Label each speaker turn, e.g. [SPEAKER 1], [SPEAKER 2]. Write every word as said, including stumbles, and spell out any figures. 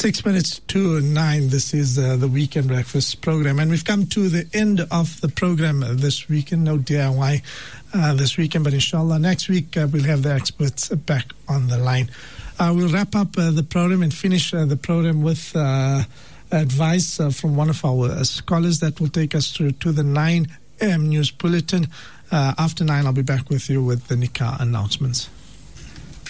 [SPEAKER 1] Six minutes to nine. This is uh, the Weekend Breakfast program, and we've come to the end of the program uh, this weekend. No D I Y uh, this weekend, but inshallah next week uh, we'll have the experts back on the line. Uh, we'll wrap up uh, the program and finish uh, the program with uh, advice uh, from one of our uh, scholars that will take us through to the nine a.m. news bulletin. Uh, after nine, I'll be back with you with the nikah announcements.